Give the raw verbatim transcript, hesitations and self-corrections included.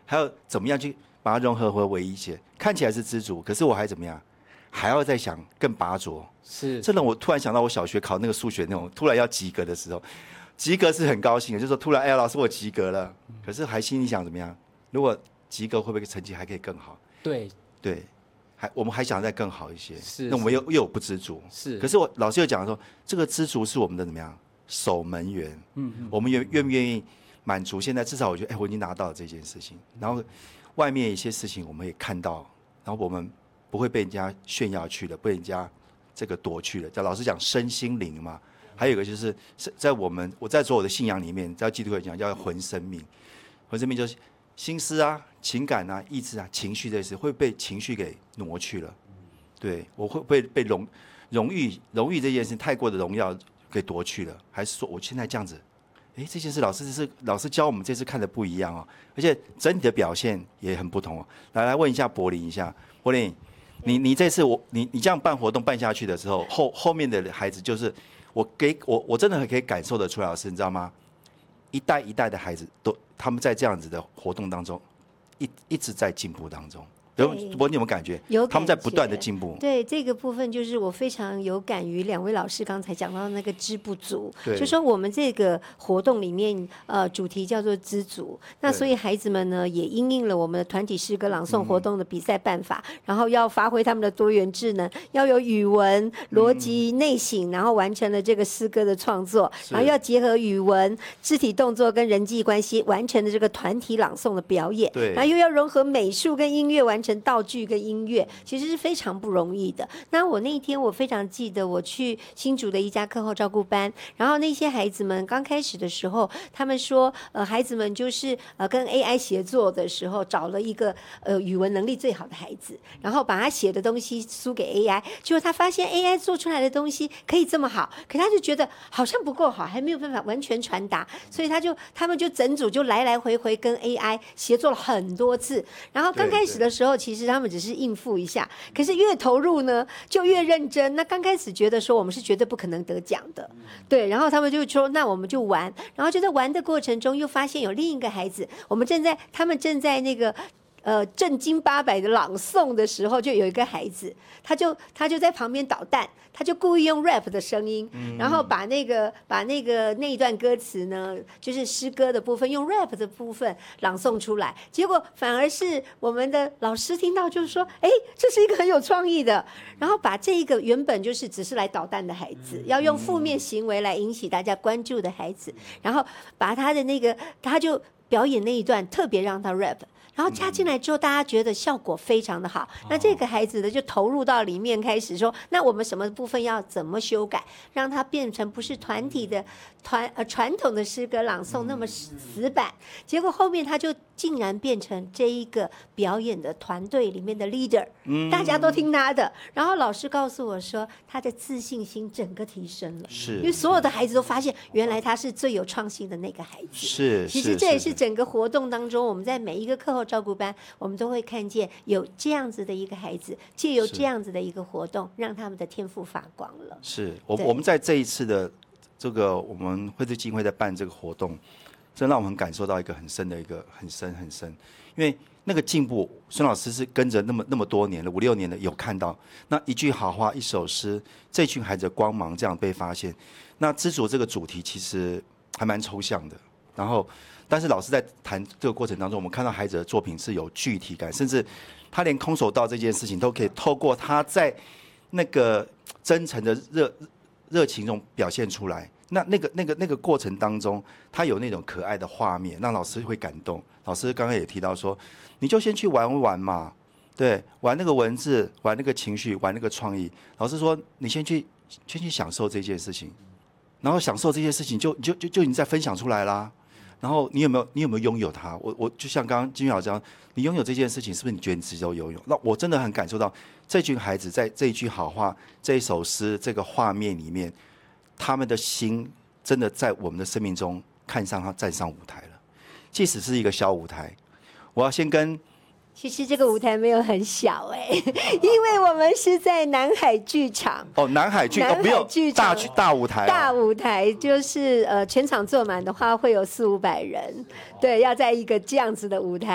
还要怎么样去把它融合为一些？看起来是知足，可是我还怎么样？还要再想更拔擢。 是， 这让我突然想到我小学考那个数学那种，突然要及格的时候，及格是很高兴的，就是说突然哎呀，老师我及格了，可是还心里想怎么样？如果及格会不会成绩还可以更好？ 对对，还我们还想再更好一些， 是， 那我们又又有不知足， 是。 可是我老师又讲说，这个知足是我们的怎么样守门员，嗯嗯，我们愿愿不愿意满足？现在至少我觉得，哎，我已经拿到了这件事情，然后外面一些事情我们也看到，然后我们不会被人家炫耀去了，被人家这个夺去了。老师讲身心灵嘛，还有一个就是在我们我在所有的信仰里面，在基督教讲叫魂生命，魂生命就是心思啊、情感啊、意志啊、情绪这些会被情绪给挪去了。对，我会不会被荣荣誉荣誉这件事太过的荣耀给夺去了？还是说我现在这样子？哎，这件事老师是老师教我们这次看的不一样哦，而且整体的表现也很不同哦。来来问一下柏林一下，柏林，你你这次我你你这样办活动办下去的时候，后后面的孩子就是我给我我真的很可以感受得出来，老师你知道吗？一代一代的孩子都他们在这样子的活动当中，一一直在进步当中。我你有没有感觉？ 有感觉， 他们在不断的进步。 对这个部分，就是我非常有感于两位老师刚才讲到那个知不足，就说我们这个活动里面，呃，主题叫做知足。那所以孩子们呢，也因应了我们的团体诗歌朗诵活动的比赛办法，嗯、然后要发挥他们的多元智能，要有语文、逻辑、内省，然后完成了这个诗歌的创作，然后要结合语文、肢体动作跟人际关系，完成了这个团体朗诵的表演。 对， 然后又要融合美术跟音乐，完成道具跟音乐，其实是非常不容易的。那我那一天我非常记得，我去新竹的一家课后照顾班，然后那些孩子们刚开始的时候，他们说，呃，孩子们就是呃跟 A I 协作的时候，找了一个呃语文能力最好的孩子，然后把他写的东西输给 A I， 结果他发现 A I 做出来的东西可以这么好，可他就觉得好像不够好，还没有办法完全传达，所以他就他们就整组就来来回回跟 A I 协作了很多次，然后刚开始的时候，其实他们只是应付一下，可是越投入呢，就越认真。那刚开始觉得说我们是绝对不可能得奖的，对，然后他们就说那我们就玩，然后就在玩的过程中又发现有另一个孩子，我们正在他们正在那个。呃，正经八百的朗诵的时候，就有一个孩子，他就他就在旁边捣蛋，他就故意用 rap 的声音，嗯、然后把那个把那个那一段歌词呢，就是诗歌的部分，用 rap 的部分朗诵出来，结果反而是我们的老师听到，就是说，哎，这是一个很有创意的，然后把这一个原本就是只是来捣蛋的孩子，要用负面行为来引起大家关注的孩子，然后把他的那个，他就表演那一段，特别让他 rap。然后加进来之后，大家觉得效果非常的好。那这个孩子呢，就投入到里面，开始说：那我们什么部分要怎么修改，让它变成不是团体的团呃传统的诗歌朗诵那么死板？结果后面他就竟然变成这一个表演的团队里面的 leader，大家都听他的。然后老师告诉我说，他的自信心整个提升了， 是因为所有的孩子都发现，原来他是最有创新的那个孩子。 是， 其实这也是整个活动当中，我们在每一个课后照顾班，我们都会看见有这样子的一个孩子，借由这样子的一个活动，让他们的天赋发光了。 是我我们在这一次的这个我们惠智基金会在办这个活动，真让我们感受到一个很深的一个很深很深，因为那个进步，孙老师是跟着那么那么多年了，五六年了，有看到那一句好话，一首诗，这群孩子的光芒这样被发现。那知足这个主题其实还蛮抽象的，然后。但是老师在谈这个过程当中，我们看到孩子的作品是有具体感，甚至他连空手道这件事情都可以透过他在那个真诚的热热情中表现出来。那那个那个那个过程当中，他有那种可爱的画面，让老师会感动。老师刚刚也提到说，你就先去玩玩嘛，对，玩那个文字，玩那个情绪，玩那个创意。老师说，你先去先去享受这件事情，然后享受这件事情就就就就你再分享出来啦。然后你有没有你有没有拥有它？我我就像刚刚金玉老师讲，你拥有这件事情，是不是你觉得你自己都拥有？那我真的很感受到这群孩子在这一句好话、这一首诗、这个画面里面，他们的心真的在我们的生命中看上他站上舞台了。即使是一个小舞台，我要先跟。 其实这个舞台没有很小哎、欸，因为我们是在南海剧场。 哦，南海剧， 南海剧场，哦、大大舞台、啊。 大舞台就是呃，全场坐满的话会有四五百人，对，要在一个这样子的舞台。